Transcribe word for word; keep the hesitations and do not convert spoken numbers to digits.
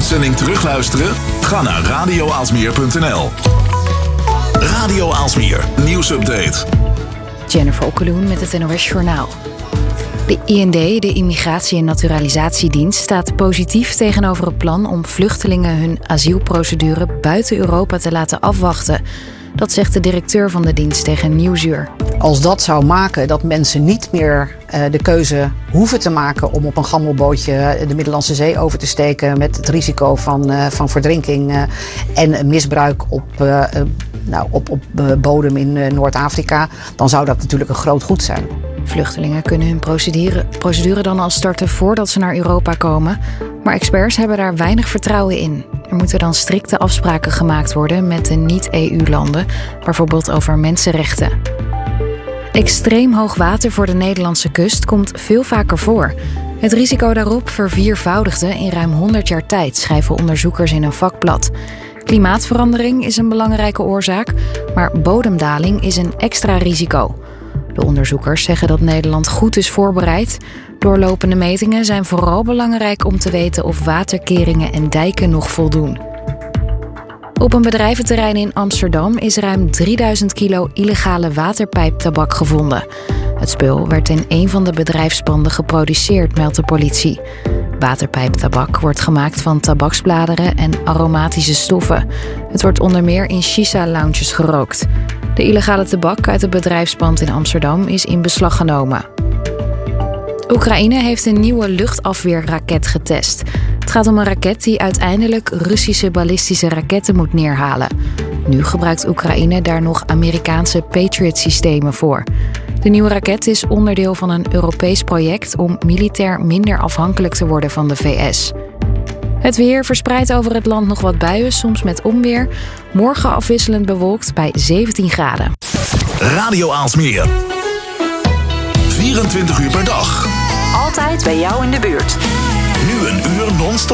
uitzending terugluisteren? Ga naar radio aalsmeer punt n l. Radio Aalsmeer, nieuwsupdate. Jennifer Okkeloen met het N O S Journaal. De I N D, de Immigratie- en Naturalisatiedienst, staat positief tegenover het plan om vluchtelingen hun asielprocedure buiten Europa te laten afwachten. Dat zegt de directeur van de dienst tegen Nieuwsuur. Als dat zou maken dat mensen niet meer uh, de keuze hoeven te maken om op een gammelbootje de Middellandse Zee over te steken met het risico van, uh, van verdrinking uh, en misbruik op, uh, uh, nou, op, op uh, bodem in uh, Noord-Afrika, dan zou dat natuurlijk een groot goed zijn. Vluchtelingen kunnen hun procedure, procedure dan al starten voordat ze naar Europa komen. Maar experts hebben daar weinig vertrouwen in. Er moeten dan strikte afspraken gemaakt worden met de niet-E U-landen, bijvoorbeeld over mensenrechten. Extreem hoog water voor de Nederlandse kust komt veel vaker voor. Het risico daarop verviervoudigde in ruim honderd jaar tijd, schrijven onderzoekers in een vakblad. Klimaatverandering is een belangrijke oorzaak, maar bodemdaling is een extra risico. De onderzoekers zeggen dat Nederland goed is voorbereid. Doorlopende metingen zijn vooral belangrijk om te weten of waterkeringen en dijken nog voldoen. Op een bedrijventerrein in Amsterdam is ruim drieduizend kilo illegale waterpijptabak gevonden. Het spul werd in een van de bedrijfspanden geproduceerd, meldt de politie. Waterpijptabak wordt gemaakt van tabaksbladeren en aromatische stoffen. Het wordt onder meer in shisha-lounges gerookt. De illegale tabak uit het bedrijfspand in Amsterdam is in beslag genomen. Oekraïne heeft een nieuwe luchtafweerraket getest. Het gaat om een raket die uiteindelijk Russische ballistische raketten moet neerhalen. Nu gebruikt Oekraïne daar nog Amerikaanse Patriot-systemen voor. De nieuwe raket is onderdeel van een Europees project om militair minder afhankelijk te worden van de V S. Het weer verspreidt over het land nog wat buien, soms met onweer. Morgen afwisselend bewolkt bij zeventien graden. Radio Aalsmeer. vierentwintig uur per dag. Altijd bij jou in de buurt. Nu een uur non-stop.